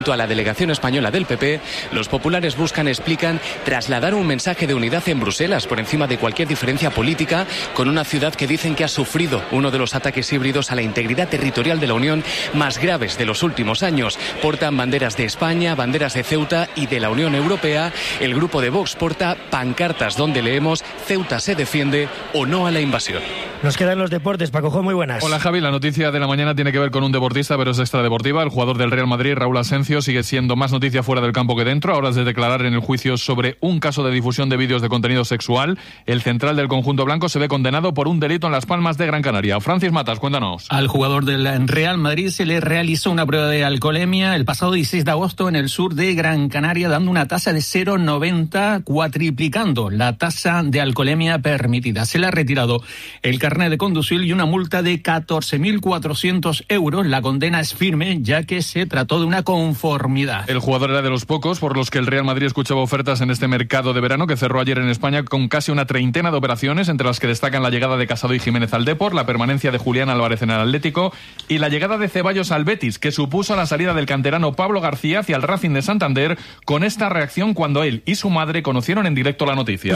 A la delegación española del PP, los populares explican trasladar un mensaje de unidad en Bruselas por encima de cualquier diferencia política con una ciudad que dicen que ha sufrido uno de los ataques híbridos a la integridad territorial de la Unión más graves de los últimos años. Portan banderas de España, banderas de Ceuta y de la Unión Europea. El grupo de Vox porta pancartas donde leemos Ceuta se defiende o no a la invasión. Nos quedan los deportes. Paco, muy buenas. Hola Javi, la noticia de la mañana tiene que ver con un deportista, pero es extradeportiva. El jugador del Real Madrid, Raúl Asencio, sigue siendo más noticia fuera del campo que dentro. Ahora es de declarar en el juicio sobre un caso de difusión de vídeos de contenido sexual. El central del conjunto blanco se ve condenado por un delito en Las Palmas de Gran Canaria. Francis Matas, cuéntanos. Al jugador del Real Madrid se le realizó una prueba de alcoholemia el pasado 16 de agosto en el sur de Gran Canaria, dando una tasa de 0,90, cuatriplicando la tasa de alcoholemia permitida. Se le ha retirado el carnet de conducir y una multa de 14.400 euros. La condena es firme, ya que se trató de una conformidad. El jugador era de los pocos por los que el Real Madrid escuchaba ofertas en este mercado de verano que cerró ayer en España con casi una treintena de operaciones, entre las que destacan la llegada de Casado y Jiménez al Depor, la permanencia de Julián Álvarez en el Atlético y la llegada de Ceballos al Betis, que supuso la salida del canterano Pablo García hacia el Racing de Santander, con esta reacción cuando él y su madre conocieron en directo la noticia.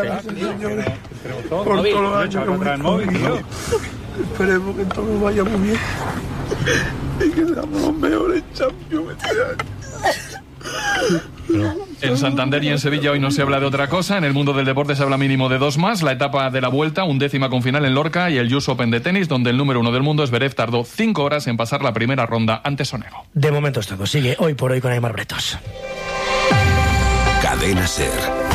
Esperemos que todo vaya muy bien y que seamos los mejores Champions este año. En Santander y en Sevilla hoy no se habla de otra cosa. En el mundo del deporte se habla mínimo de dos más. La etapa de la Vuelta, 11ª con final en Lorca, y el US Open de tenis, donde el número 1 del mundo, Zverev, tardó 5 horas en pasar la primera ronda ante Sonego. De momento es todo. Sigue Hoy por Hoy con Aimar Bretos. Cadena SER.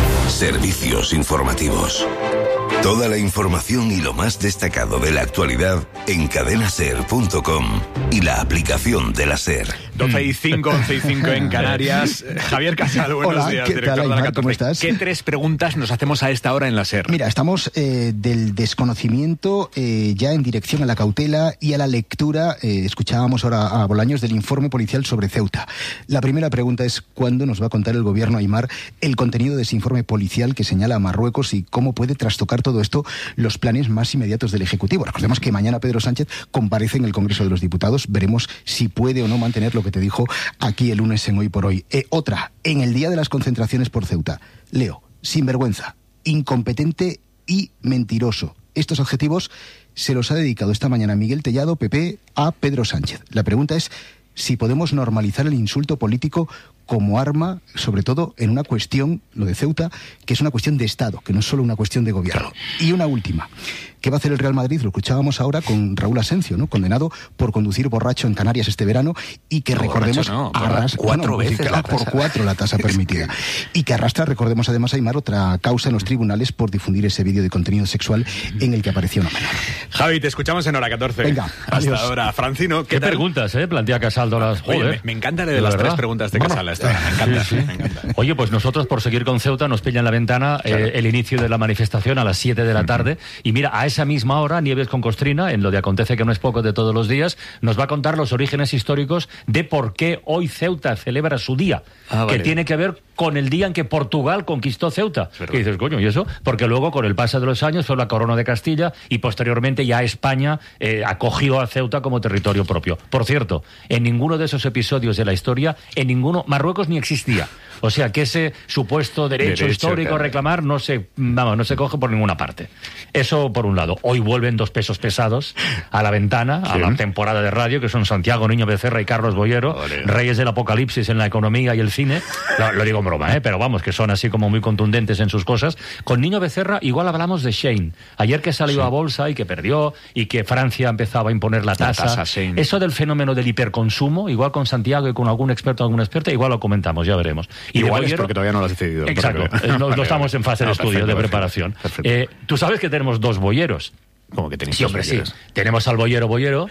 Servicios informativos. Toda la información y lo más destacado de la actualidad en cadenaser.com y la aplicación de la SER. 12:05, 11:05 en Canarias. Javier Casal, buenos días, director de la 14. ¿Cómo estás? ¿Qué 3 preguntas nos hacemos a esta hora en la SER? Mira, estamos del desconocimiento ya en dirección a la cautela y a la lectura. Escuchábamos ahora a Bolaños del informe policial sobre Ceuta. La primera pregunta es: ¿cuándo nos va a contar el gobierno, Aimar, el contenido de ese informe policial que señala a Marruecos y cómo puede trastocar todo esto los planes más inmediatos del Ejecutivo? Recordemos que mañana Pedro Sánchez comparece en el Congreso de los Diputados. Veremos si puede o no mantener lo que te dijo aquí el lunes en Hoy por Hoy. Otra, en el día de las concentraciones por Ceuta. Leo: sinvergüenza, incompetente y mentiroso. Estos adjetivos se los ha dedicado esta mañana Miguel Tellado, PP, a Pedro Sánchez. La pregunta es si podemos normalizar el insulto político como arma, sobre todo en una cuestión, lo de Ceuta, que es una cuestión de Estado, que no es solo una cuestión de gobierno. Y una última: ¿qué va a hacer el Real Madrid? Lo escuchábamos ahora con Raúl Asencio, ¿no? Condenado por conducir borracho en Canarias este verano y que recordemos... cuatro veces por 4 la tasa permitida. Y que arrastra, recordemos además, Aimar, otra causa en los tribunales por difundir ese vídeo de contenido sexual en el que apareció una menor. Javi, te escuchamos en hora 14. Venga, adiós. Hasta ahora. Francino, ¿qué preguntas, plantea Casal? Oye, me encanta de las 3 preguntas de Casal hasta ahora. Me encanta. Me encanta. Oye, pues nosotros, por seguir con Ceuta, nos pilla en la ventana el inicio de la manifestación a las 7 de la tarde. Y mira, a esa misma hora, Nieves con Costrina, en lo de Acontece que no es poco de todos los días, nos va a contar los orígenes históricos de por qué hoy Ceuta celebra su día, que tiene que ver con el día en que Portugal conquistó Ceuta. Y dices, coño, ¿y eso? Porque luego, con el paso de los años, fue la corona de Castilla y posteriormente ya España acogió a Ceuta como territorio propio. Por cierto, en ninguno de esos episodios de la historia, Marruecos ni existía. O sea, que ese supuesto derecho histórico a reclamar no se coge por ninguna parte. Eso por un lado. Hoy vuelven 2 pesos pesados a la ventana, a la temporada de radio, que son Santiago Niño Becerra y Carlos Boyero, reyes del apocalipsis en la economía y el cine. Lo digo en broma, pero vamos, que son así como muy contundentes en sus cosas. Con Niño Becerra igual hablamos de Shein. Ayer que salió a bolsa y que perdió y que Francia empezaba a imponer la tasa eso del fenómeno del hiperconsumo, igual con Santiago y con algún experto o alguna experta, igual lo comentamos, ya veremos. Y igual es porque todavía no lo has decidido. Exacto, no estamos en fase de estudio, de preparación. Perfecto. Tú sabes que tenemos 2 boyeros. ¿Cómo que tenéis 2 boyeros? Sí. Tenemos al boyero.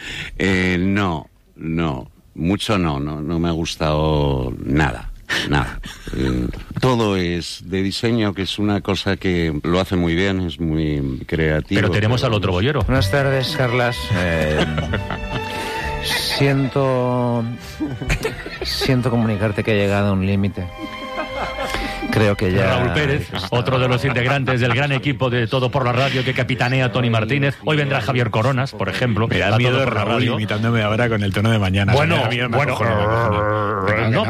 No, mucho no me ha gustado nada. Todo es de diseño, que es una cosa que lo hace muy bien, es muy creativo. Pero tenemos al otro boyero. Buenas tardes, Carlas. Siento comunicarte que he llegado a un límite. Creo que ya... Raúl Pérez, otro de los integrantes del gran equipo de Todo por la Radio que capitanea Tony Martínez. Hoy vendrá Javier Coronas, por ejemplo. Me da miedo Raúl imitándome ahora con el tono de mañana. Bueno, no.